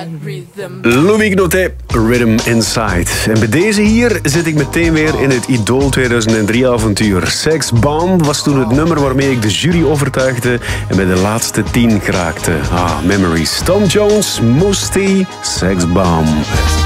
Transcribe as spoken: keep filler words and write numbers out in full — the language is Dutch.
Louis Notet, Rhythm Inside. En bij deze hier zit ik meteen weer in het Idol tweeduizend drie avontuur. Sex Bomb was toen het nummer waarmee ik de jury overtuigde en bij de laatste tien geraakte. Ah, memories. Tom Jones, Mousse T, Sex Bomb.